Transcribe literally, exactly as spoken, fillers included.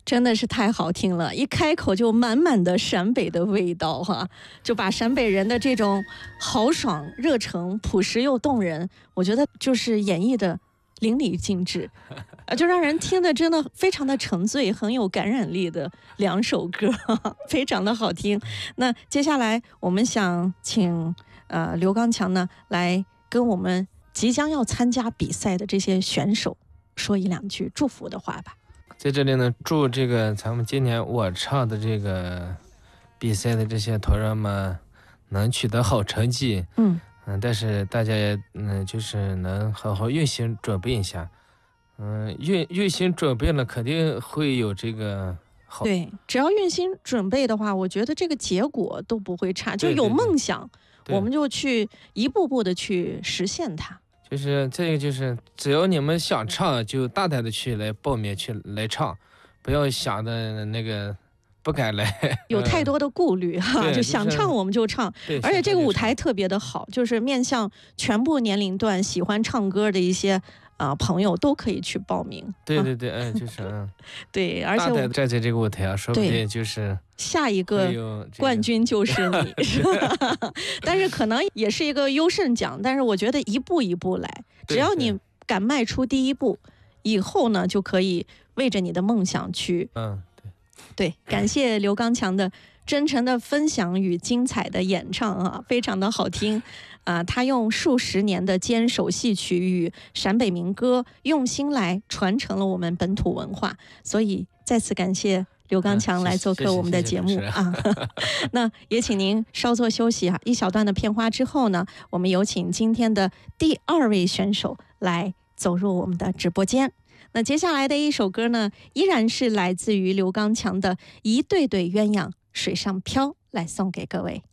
真的是太好听了，一开口就满满的陕北的味道哈，就把陕北人的这种豪爽、热诚、朴实又动人，我觉得就是演绎的淋漓尽致，就让人听得真的非常的沉醉，很有感染力的两首歌，非常的好听。那接下来我们想请呃刘刚强呢来跟我们即将要参加比赛的这些选手说一两句祝福的话吧。 在这里呢，祝这个咱们今年我唱的这个比赛的这些同仁们能取得好成绩。 嗯嗯，但是大家也嗯，就是能好好用心准备一下。嗯，用用心准备了，肯定会有这个好。 对，只要用心准备的话，我觉得这个结果都不会差。就有梦想，我们就去一步步的去实现它。 就是这个，就是只要你们想唱，就大胆的去来报名去来唱，不要想的那个不敢来， 有太多的顾虑哈，就想唱我们就唱。而且这个舞台特别的好，就是面向全部年龄段喜欢唱歌的一些啊、呃、朋友都可以去报名。 对对对，嗯，就是嗯， 对，而且大胆站在这个舞台上，说不定就是下一个冠军就是你，是吧？但是可能也是一个优胜奖，但是我觉得一步一步来，只要你敢迈出第一步，以后呢就可以为着你的梦想去。 嗯，对， 对，感谢刘刚强的真诚的分享与精彩的演唱啊，非常的好听啊、呃！他用数十年的坚守戏曲与陕北民歌，用心来传承了我们本土文化，所以再次感谢刘刚强来做客我们的节目啊。那也请您稍作休息啊，一小段的片花之后呢，我们有请今天的第二位选手来走入我们的直播间。那接下来的一首歌呢，依然是来自于刘刚强的《一对对鸳鸯水上漂》，来送给各位。